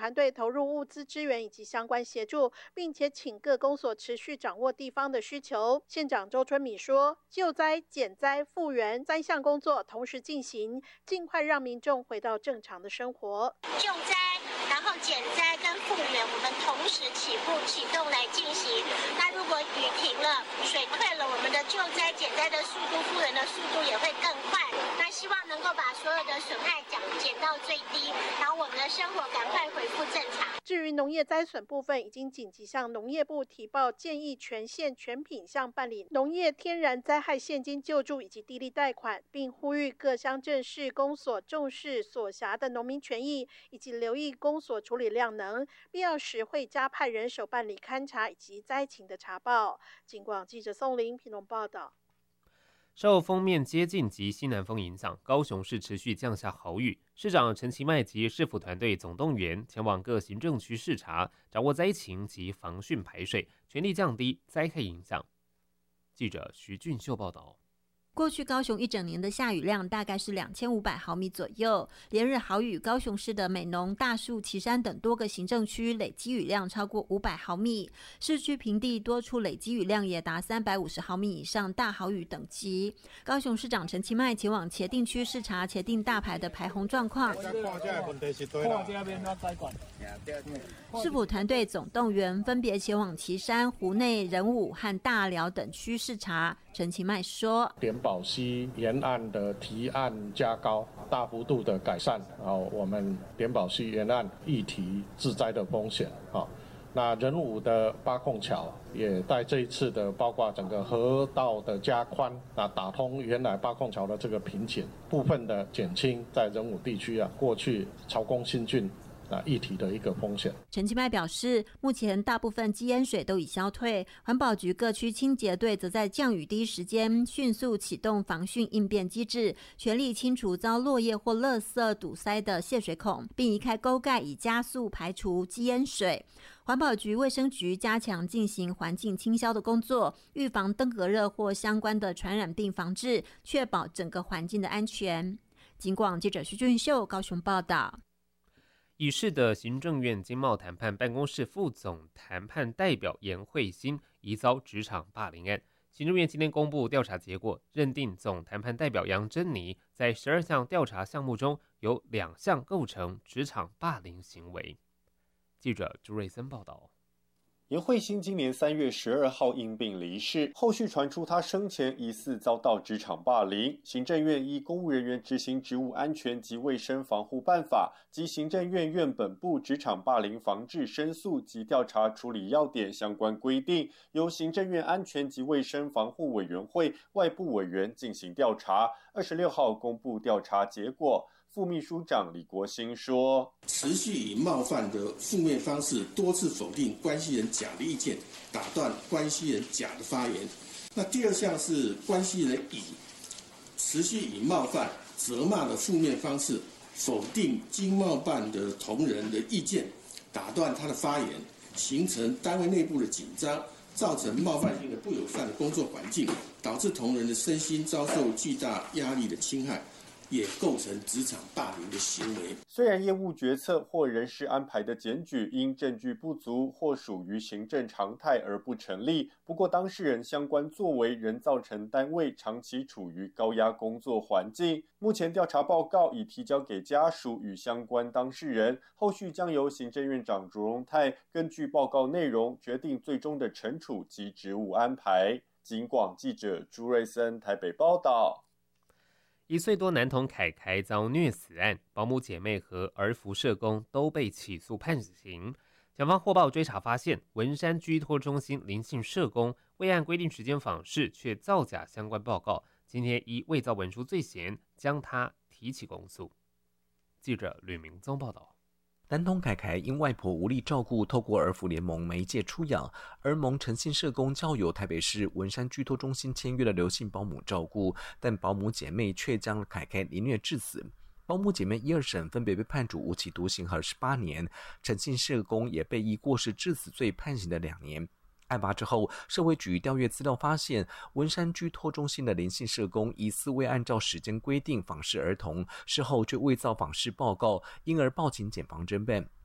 团队投入物资支援以及相关协助，并且请各公所持续掌握地方的需求。县长周春米说，救灾、减灾、复原3项工作同时进行，尽快让民众回到正常的生活。 救灾，然后减灾跟复原，我们同时启动来进行。那如果雨停了、水退了，我们的救灾、减灾的速度、复原的速度也会更快。那希望能够把所有的损害减到最低，然后我们的生活赶快恢复正常。 至于农业灾损部分，已经紧急向农业部提报，建议全县全品项办理农业天然灾害现金救助以及低利贷款，并呼吁各乡镇市公所重视所辖的农民权益，以及留意公所处理量能，必要时会加派人手办理勘查以及灾情的查报。警广记者宋玲屏东报道。 受锋面接近及西南风影响，高雄市持续降下豪雨。市长陈其迈及市府团队总动员前往各行政区视察，掌握灾情及防汛排水，全力降低灾害影响。记者徐俊秀报道。 过去高雄一整年的下雨量大概是2500毫米左右，连日豪雨，高雄市的美浓、大树、旗山等多个行政区累积雨量超过500毫米，市区平地多处累积雨量也达350毫米以上，大豪雨等级。高雄市长陈其迈前往茄萣区视察茄萣大排的排洪状况，市府团队总动员分别前往旗山、湖内、仁武和大寮等区视察。陈其迈说， 莲宝溪沿岸的堤岸加高，大幅度的改善我们莲宝溪沿岸易堤致灾的风险那仁武的八控桥也在这一次的包括整个河道的加宽，打通原来八控桥的这个瓶颈，部分的减轻在仁武地区过去曹公新郡议题的一个风险。 陈其迈表示，目前大部分积淹水都已消退，环保局各区清洁队则在降雨第一时间迅速启动防汛应变机制，全力清除遭落叶或垃圾堵塞的泄水孔，并移开沟盖，以加速排除积淹水。环保局、卫生局加强进行环境清消的工作，预防登革热或相关的传染病防治，确保整个环境的安全。警广记者徐俊秀高雄报道。 已逝的行政院经贸谈判办公室副总谈判代表严慧欣疑遭职场霸凌案，行政院今天公布调查结果，认定总谈判代表杨珍妮在12项调查项目中有2项构成职场霸凌行为。记者朱瑞森报道。 严慧欣今年3月12号因病离世，后续传出她生前疑似遭到职场霸凌。行政院依《公务人员执行职务安全及卫生防护办法》及行政院院本部职场霸凌防治申诉及调查处理要点相关规定，由行政院安全及卫生防护委员会外部委员进行调查。26号公布调查结果。副秘书长李国兴说， 持续以冒犯的负面方式多次否定关系人甲的意见，打断关系人甲的发言。那第二项是关系人乙持续以冒犯、责骂的负面方式否定经贸办的同仁的意见，打断他的发言，形成单位内部的紧张，造成冒犯性的不友善的工作环境，导致同仁的身心遭受巨大压力的侵害，也构成职场霸凌的行为。 虽然业务决策或人事安排的检举因证据不足或属于行政常态而不成立，不过当事人相关作为仍造成单位长期处于高压工作环境。目前调查报告已提交给家属与相关当事人，后续将由行政院长卓荣泰根据报告内容决定最终的惩处及职务安排。警广记者朱瑞森台北报道。 1岁多男童凯凯遭虐死案，保姆姐妹和儿福社工都被起诉判刑。检方获报追查发现，文山居托中心林姓社工未按规定时间访视，却造假相关报告，今天依伪造文书罪嫌将他提起公诉。记者吕明宗报道。 男童凯凯因外婆无力照顾，透过儿福联盟媒介出养，儿盟诚信社工交由台北市文山居托中心签约的刘姓保姆照顾，但保姆姐妹却将凯凯凌虐致死。保姆姐妹1、2审分别被判处无期徒刑和18年，诚信社工也被以过失致死罪判刑的2年。案发之后，社会局调阅资料发现，文山居托中心的林姓社工疑似未按照时间规定访视儿童，事后却伪造访视报告，因而报请检方侦办。